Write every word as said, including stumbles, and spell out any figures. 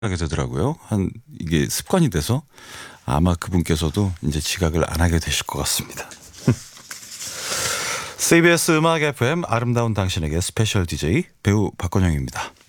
하게 되더라고요. 한 이게 습관이 돼서 아마 그분께서도 이제 지각을 안 하게 되실 것 같습니다. 씨비에스 음악 에프엠 아름다운 당신에게 스페셜 디제이 배우 박건영입니다.